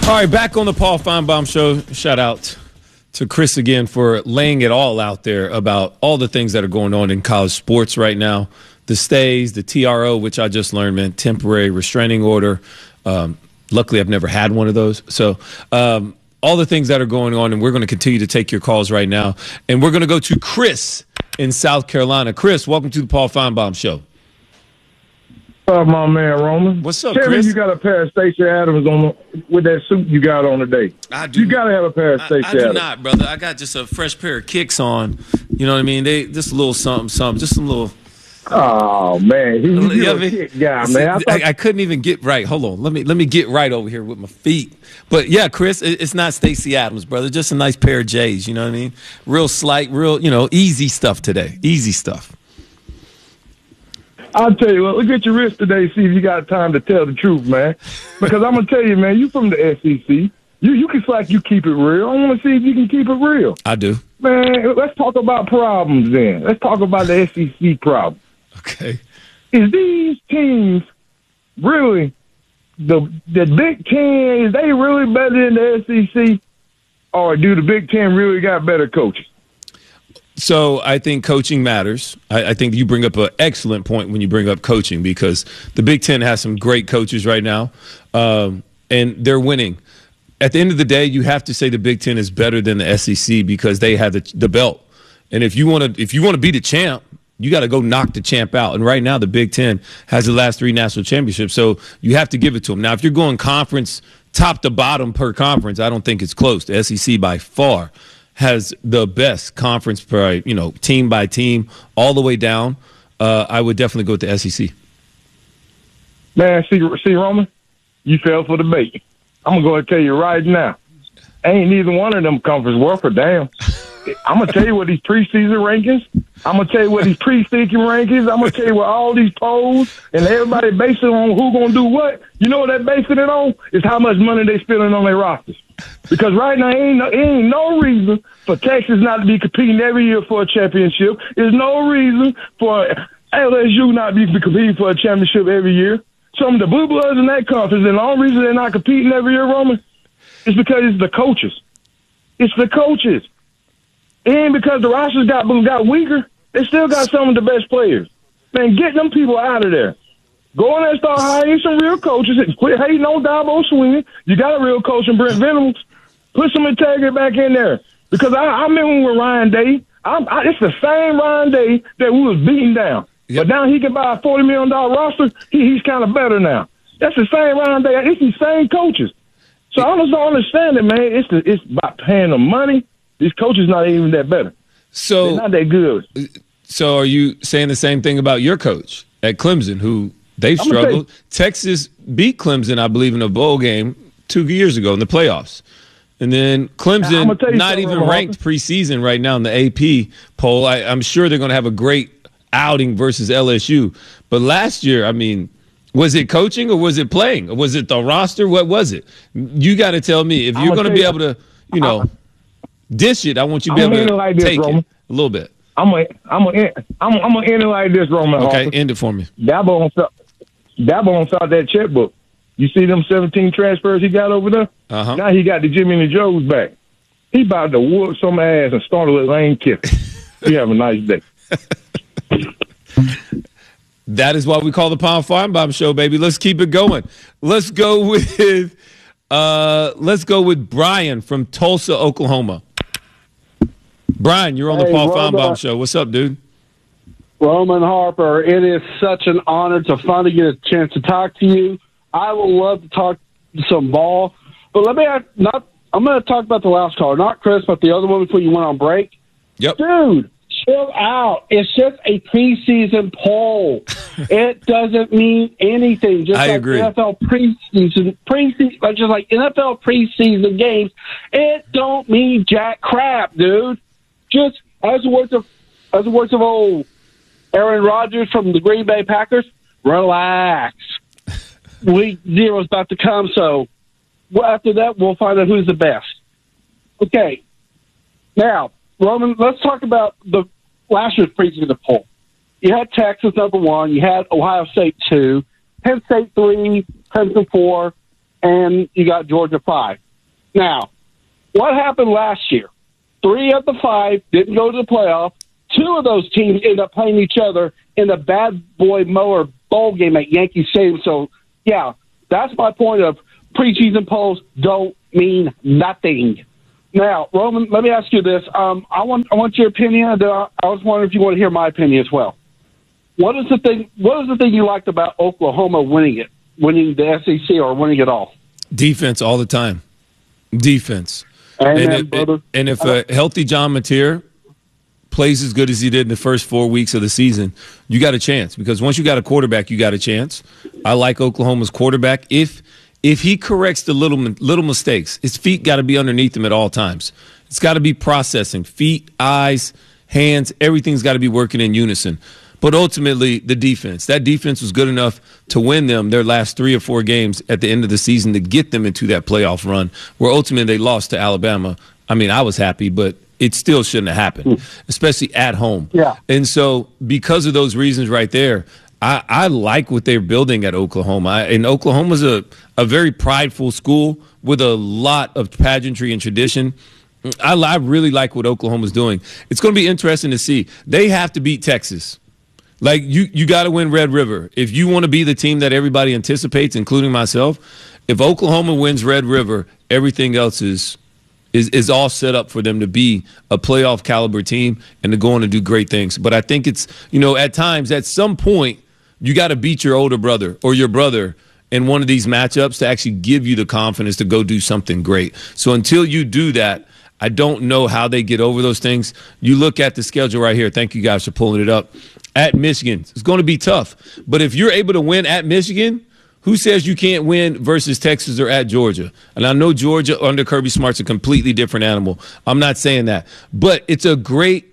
All right, back on the Paul Feinbaum Show. Shout out to Chris again for laying it all out there about all the things that are going on in college sports right now. The stays, the TRO, which I just learned meant temporary restraining order. Luckily, I've never had one of those. So all the things that are going on, and we're going to continue to take your calls right now. And we're going to go to Chris in South Carolina. Chris, welcome to the Paul Feinbaum Show. What's up, my man, Roman? What's up, Tell Chris? me you got a pair of Stacey Adams on with that suit you got on today. I do. You got to have a pair of Stacey Adams. I do not, brother. I got just a fresh pair of kicks on. You know what I mean? They just a little something, just some little. Oh man, you're a kick guy, man. I couldn't even get right. Hold on, let me get right over here with my feet. But yeah, Chris, it's not Stacey Adams, brother. Just a nice pair of J's. You know what I mean? Real slight, real easy stuff today. Easy stuff. I'll tell you what, look at your wrist today, see if you got time to tell the truth, man. Because I'm going to tell you, man, you from the SEC. You can slack, you keep it real. I want to see if you can keep it real. I do. Man, let's talk about problems then. Let's talk about the SEC problem. Okay. Is these teams really, the Big Ten, is they really better than the SEC? Or do the Big Ten really got better coaches? So I think coaching matters. I think you bring up an excellent point when you bring up coaching because the Big Ten has some great coaches right now, and they're winning. At the end of the day, you have to say the Big Ten is better than the SEC because they have the belt. And if you want to be the champ, you got to go knock the champ out. And right now, the Big Ten has the last 3 national championships, so you have to give it to them. Now, if you're going conference top to bottom per conference, I don't think it's close. The SEC by far has the best conference per, team by team, all the way down. I would definitely go with the SEC. Man, see, Roman, you fell for the bait. I'm going to go and tell you right now, ain't neither one of them conferences worth a damn. I'm going to tell you what these preseason rankings, I'm going to tell you what these pre-season rankings, I'm going to tell you what all these polls, and everybody basing it on who going to do what. You know what they're basing it on? Is how much money they spending on their rosters. Because right now, ain't no reason for Texas not to be competing every year for a championship. There's no reason for LSU not to be competing for a championship every year. Some of the Blue Bloods in that conference, and the only reason they're not competing every year, Roman, is because it's the coaches. It's the coaches. It ain't because the rosters got weaker. They still got some of the best players. Man, get them people out of there. Go in there and start hiring some real coaches and quit hating on Dabo Swinney. You got a real coach in Brent Venables. Put some integrity back in there. Because I remember with Ryan Day, it's the same Ryan Day that we was beating down. Yep. But now he can buy a $40 million roster. He's kind of better now. That's the same Ryan Day. It's the same coaches. So I just don't understand it, man. It's about paying them money. These coaches not even that better. So they're not that good. So are you saying the same thing about your coach at Clemson, who they've struggled? Texas beat Clemson, I believe, in a bowl game 2 years ago in the playoffs. And then Clemson, not even ranked preseason right now in the AP poll. I'm sure they're going to have a great outing versus LSU. But last year, I mean, was it coaching or was it playing? Or was it the roster? What was it? You got to tell me. If you're going to be able to, dish it, I want you to be able to take it a little bit. I'm gonna end it like this, Roman. Okay, end it for me. Dabo on start that checkbook. You see them 17 transfers he got over there? Uh-huh. Now he got the Jimmy and the Joes back. He about to whoop some ass and start with Lane Kiffin. You have a nice day. That is why we call the Paul Feinbaum Show, baby. Let's keep it going. Let's go with Brian from Tulsa, Oklahoma. Brian, you're on the Paul Feinbaum Show. What's up, dude? Roman Harper, it is such an honor to finally get a chance to talk to you. I would love to talk some ball, but I'm going to talk about the last caller, not Chris, but the other one before you went on break. Yep. Dude, chill out. It's just a preseason poll. It doesn't mean anything. Just I like agree. NFL preseason, just like NFL preseason games, it don't mean jack crap, dude. Just as the words of old Aaron Rodgers from the Green Bay Packers, relax. Week 0 is about to come, so after that, we'll find out who's the best. Okay. Now, Roman, let's talk about the last year's preseason poll. You had Texas number 1. You had Ohio State 2, Penn State 3, Clemson 4, and you got Georgia 5. Now, what happened last year? 3 of the 5 didn't go to the playoff. 2 of those teams ended up playing each other in the Bad Boy Mower Bowl game at Yankee Stadium. So, yeah, that's my point of preseason polls don't mean nothing. Now, Roman, let me ask you this. I want your opinion. I was wondering if you want to hear my opinion as well. What is the thing you liked about Oklahoma winning the SEC or winning it all? Defense all the time. Defense. And if a healthy John Mateer plays as good as he did in the first 4 weeks of the season, you got a chance. Because once you got a quarterback, you got a chance. I like Oklahoma's quarterback. If he corrects the little mistakes, his feet got to be underneath him at all times. It's got to be processing. Feet, eyes, hands, everything's got to be working in unison. But ultimately, the defense. That defense was good enough to win them their last 3 or 4 games at the end of the season to get them into that playoff run, where ultimately they lost to Alabama. I mean, I was happy, but it still shouldn't have happened, especially at home. Yeah. And so because of those reasons right there, I like what they're building at Oklahoma. And Oklahoma's a very prideful school with a lot of pageantry and tradition. I really like what Oklahoma's doing. It's going to be interesting to see. They have to beat Texas. Like, you got to win Red River. If you want to be the team that everybody anticipates, including myself, if Oklahoma wins Red River, everything else is all set up for them to be a playoff caliber team and to go on and do great things. But I think it's, at times, at some point, you got to beat your older brother or your brother in one of these matchups to actually give you the confidence to go do something great. So until you do that, I don't know how they get over those things. You look at the schedule right here. Thank you guys for pulling it up. At Michigan, it's going to be tough. But if you're able to win at Michigan, who says you can't win versus Texas or at Georgia? And I know Georgia under Kirby Smart's a completely different animal. I'm not saying that. But it's a great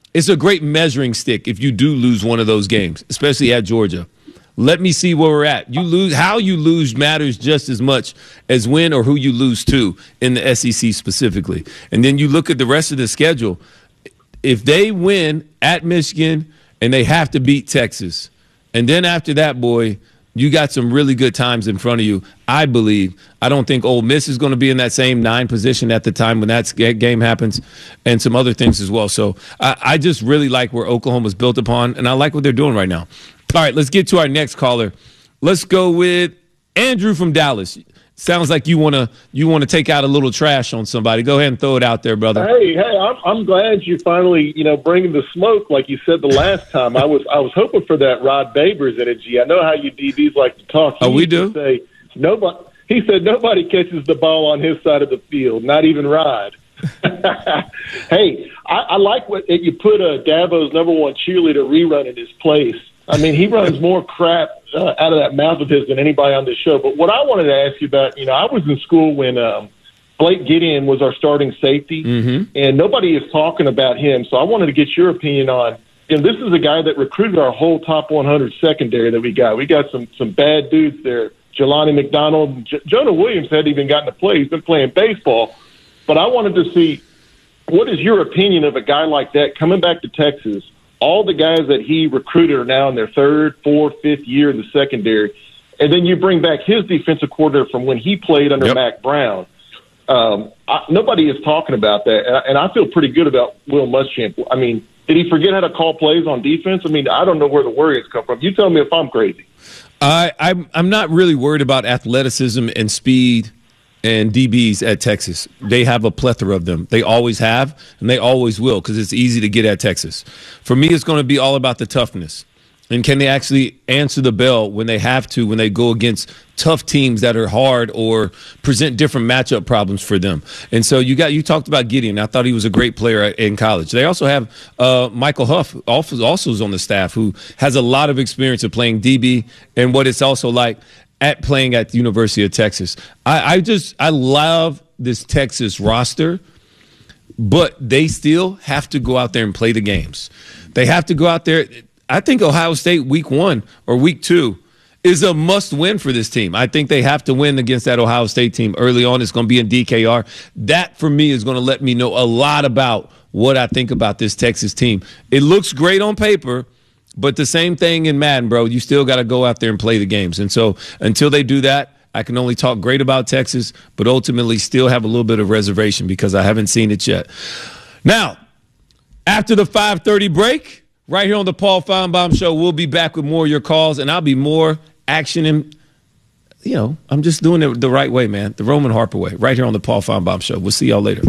measuring stick if you do lose one of those games, especially at Georgia. Let me see where we're at. How you lose matters just as much as when or who you lose to in the SEC specifically. And then you look at the rest of the schedule. If they win at Michigan and they have to beat Texas, and then after that, boy, you got some really good times in front of you, I believe. I don't think Ole Miss is going to be in that same 9 position at the time when that game happens, and some other things as well. So I just really like where Oklahoma's built upon, and I like what they're doing right now. All right, let's get to our next caller. Let's go with Andrew from Dallas. Sounds like you want to take out a little trash on somebody. Go ahead and throw it out there, brother. Hey, I'm glad you finally, bringing the smoke like you said the last time. I was hoping for that Rod Babers energy. I know how you DBs like to talk. We do. He said nobody catches the ball on his side of the field, not even Rod. Hey, I like what you put Dabo's #1 cheerleader rerun in his place. I mean, he runs more crap out of that mouth of his than anybody on this show. But what I wanted to ask you about, I was in school when Blake Gideon was our starting safety, and nobody is talking about him. So I wanted to get your opinion on, this is a guy that recruited our whole top 100 secondary that we got. We got some bad dudes there. Jelani McDonald, Jonah Williams hadn't even gotten to play. He's been playing baseball. But I wanted to see, what is your opinion of a guy like that coming back to Texas? All the guys that he recruited are now in their 3rd, 4th, 5th year in the secondary. And then you bring back his defensive coordinator from when he played under Mack Brown. Nobody is talking about that. And I feel pretty good about Will Muschamp. I mean, did he forget how to call plays on defense? I mean, I don't know where the worry has come from. You tell me if I'm crazy. I'm not really worried about athleticism and speed and DBs at Texas. They have a plethora of them. They always have, and they always will, because it's easy to get at Texas. For me, it's going to be all about the toughness. And can they actually answer the bell when they have to, when they go against tough teams that are hard or present different matchup problems for them? And so you talked about Gideon. I thought he was a great player in college. They also have Michael Huff, also is on the staff, who has a lot of experience of playing DB and what it's also like at playing at the University of Texas. I love this Texas roster, but they still have to go out there and play the games. They have to go out there. I think Ohio State week 1 or week 2 is a must-win for this team. I think they have to win against that Ohio State team early on. It's going to be in DKR. That, for me, is going to let me know a lot about what I think about this Texas team. It looks great on paper, but the same thing in Madden, bro. You still got to go out there and play the games. And so until they do that, I can only talk great about Texas, but ultimately still have a little bit of reservation because I haven't seen it yet. Now, after the 5:30 break, right here on the Paul Feinbaum Show, we'll be back with more of your calls, and I'll be more action and, I'm just doing it the right way, man, the Roman Harper way, right here on the Paul Feinbaum Show. We'll see y'all later.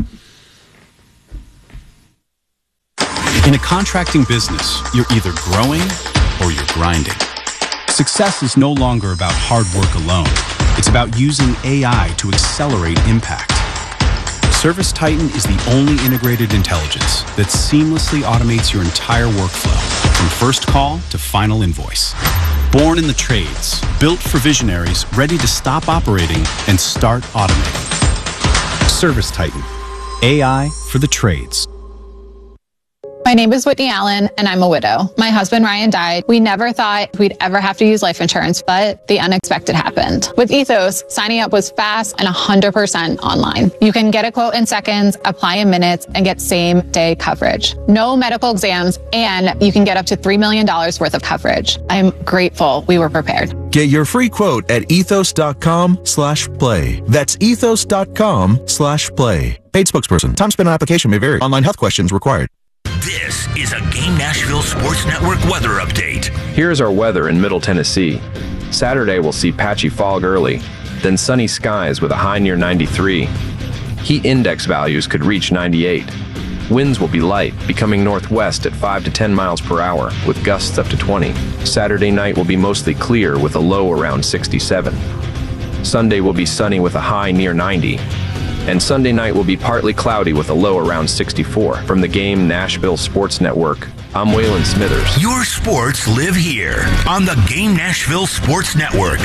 In a contracting business, you're either growing or you're grinding. Success is no longer about hard work alone. It's about using AI to accelerate impact. ServiceTitan is the only integrated intelligence that seamlessly automates your entire workflow, from first call to final invoice. Born in the trades, built for visionaries ready to stop operating and start automating. ServiceTitan, AI for the trades. My name is Whitney Allen, and I'm a widow. My husband, Ryan, died. We never thought we'd ever have to use life insurance, but the unexpected happened. With Ethos, signing up was fast and 100% online. You can get a quote in seconds, apply in minutes, and get same-day coverage. No medical exams, and you can get up to $3 million worth of coverage. I'm grateful we were prepared. Get your free quote at ethos.com/play. That's ethos.com/play. Paid spokesperson. Time spent on application may vary. Online health questions required. This is a Game Nashville Sports Network weather update. Here's our weather in Middle Tennessee. Saturday will see patchy fog early, then sunny skies with a high near 93. Heat index values could reach 98. Winds will be light, becoming northwest at 5 to 10 miles per hour, with gusts up to 20. Saturday night will be mostly clear with a low around 67. Sunday will be sunny with a high near 90. And Sunday night will be partly cloudy with a low around 64. From the Game Nashville Sports Network, I'm Waylon Smithers. Your sports live here on the Game Nashville Sports Network.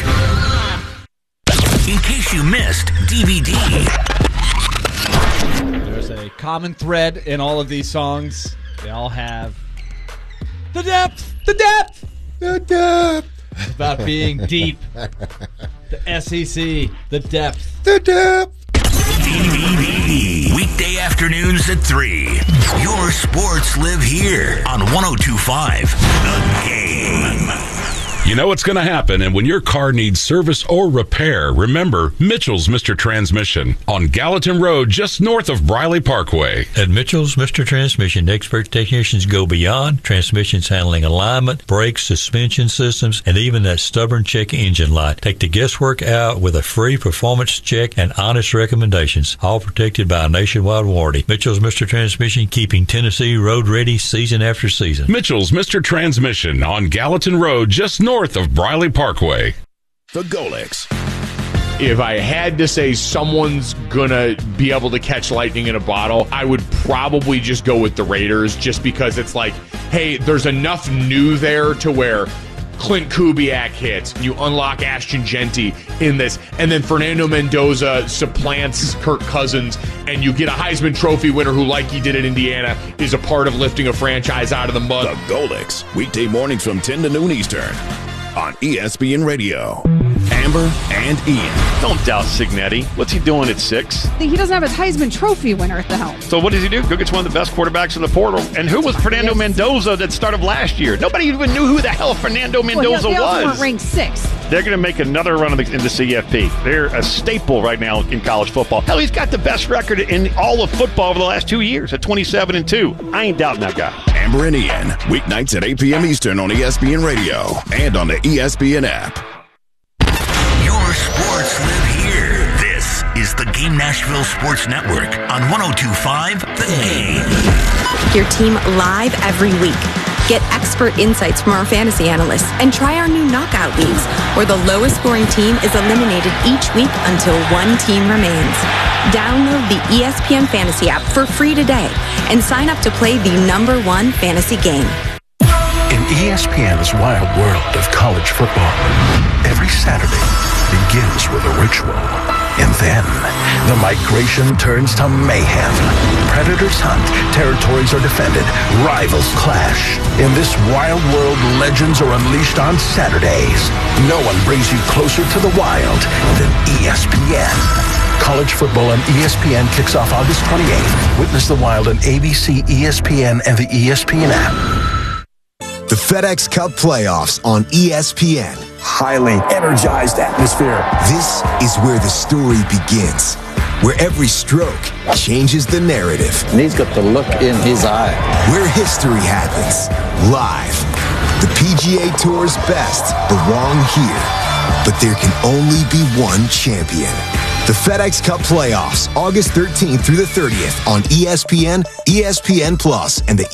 In case you missed DVD. There's a common thread in all of these songs. They all have the depth, the depth, the depth. It's about being deep. The SEC, the depth, the depth. DVD. Weekday afternoons at 3. Your sports live here on 102.5 The Game. You know what's going to happen, and when your car needs service or repair, remember Mitchell's Mr. Transmission on Gallatin Road, just north of Briley Parkway. At Mitchell's Mr. Transmission, expert technicians go beyond transmissions handling alignment, brakes, suspension systems, and even that stubborn check engine light. Take the guesswork out with a free performance check and honest recommendations, all protected by a nationwide warranty. Mitchell's Mr. Transmission, keeping Tennessee road ready season after season. Mitchell's Mr. Transmission on Gallatin Road, just north of Briley Parkway. The Golix. If I had to say someone's gonna be able to catch lightning in a bottle, I would probably just go with the Raiders, just because it's like, hey, there's enough new there to where Clint Kubiak hits, you unlock Ashton Genty in this, and then Fernando Mendoza supplants Kirk Cousins, and you get a Heisman Trophy winner who, like he did at Indiana, is a part of lifting a franchise out of the mud. The Golix, weekday mornings from 10 to noon Eastern on ESPN Radio. Amber and Ian. Don't doubt Signetti. What's he doing at 6? He doesn't have his Heisman Trophy winner at the helm. So what does he do? Go get one of the best quarterbacks in the portal. And who was Fernando Mendoza at the start of last year? Nobody even knew who the hell Fernando Mendoza they also was. weren't ranked 6th. They're going to make another run in the CFP. They're a staple right now in college football. Hell, he's got the best record in all of football over the last 2 years at 27-2. I ain't doubting that guy. Amber and Ian, weeknights at 8 p.m. Eastern on ESPN Radio and on the ESPN app. Your sports live here. This is the Game Nashville Sports Network on 102.5 The Game. Your team live every week. Get expert insights from our fantasy analysts and try our new knockout leagues, where the lowest scoring team is eliminated each week until one team remains. Download the ESPN Fantasy app for free today and sign up to play the #1 fantasy game. In ESPN's wild world of college football, every Saturday begins with a ritual. And then, the migration turns to mayhem. Predators hunt, territories are defended, rivals clash. In this wild world, legends are unleashed on Saturdays. No one brings you closer to the wild than ESPN. College football on ESPN kicks off August 28th. Witness the wild on ABC, ESPN, and the ESPN app. The FedEx Cup Playoffs on ESPN. Highly energized atmosphere. This is where the story begins, where every stroke changes the narrative. And he's got the look in his eye. Where history happens, live. The PGA Tour's best belong here, but there can only be one champion. The FedEx Cup Playoffs, August 13th through the 30th on ESPN, ESPN Plus, and the